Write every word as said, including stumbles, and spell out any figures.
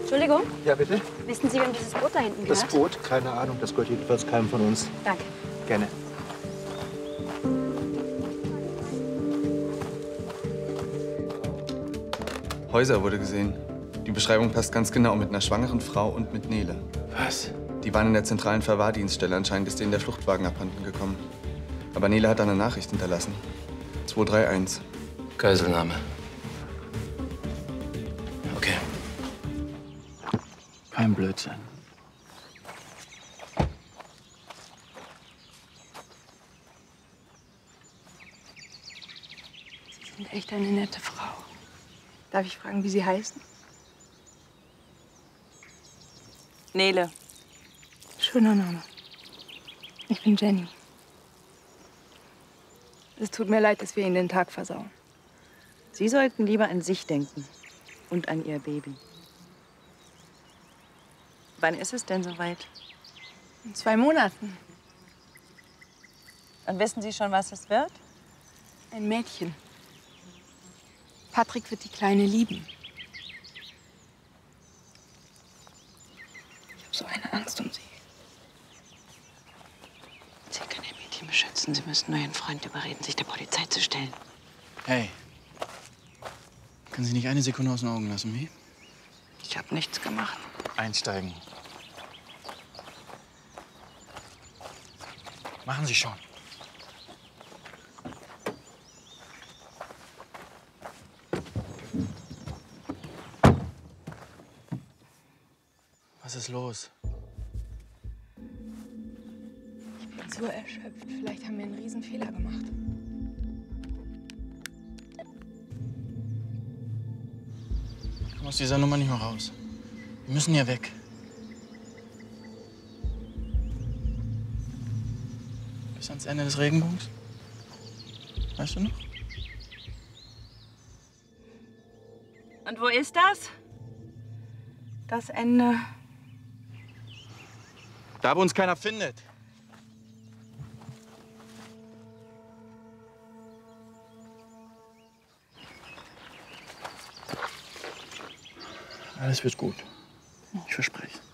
Entschuldigung? Ja, bitte? Wissen Sie, wem dieses Boot da hinten gehört? Das Boot? Keine Ahnung. Das gehört jedenfalls keinem von uns. Danke. Gerne. Häuser wurde gesehen. Die Beschreibung passt ganz genau mit einer schwangeren Frau und mit Nele. Was? Die waren in der zentralen Verwahrdienststelle. Anscheinend ist denen der Fluchtwagen abhanden gekommen. Aber Nele hat da eine Nachricht hinterlassen. zwei drei eins. Geiselnahme. Okay. Kein Blödsinn. Sie sind echt eine nette Frau. Darf ich fragen, wie Sie heißen? Nele. Schöner Name. Ich bin Jenny. Es tut mir leid, dass wir Ihnen den Tag versauen. Sie sollten lieber an sich denken und an Ihr Baby. Wann ist es denn soweit? In zwei Monaten. Und wissen Sie schon, was es wird? Ein Mädchen. Patrick wird die Kleine lieben. Ich habe so eine Angst um sie. Sie können Ihr Mädchen beschützen. Sie müssen nur Ihren Freund überreden, sich der Polizei zu stellen. Hey. Können Sie nicht eine Sekunde aus den Augen lassen, wie? Ich habe nichts gemacht. Einsteigen. Machen Sie schon. Was ist los? Ich bin so erschöpft. Vielleicht haben wir einen Riesenfehler gemacht. Ich komme aus dieser Nummer nicht mehr raus. Wir müssen hier weg. Bis ans Ende des Regenbogens? Weißt du noch? Und wo ist das? Das Ende. Da, wo uns keiner findet. Alles wird gut. Ich verspreche.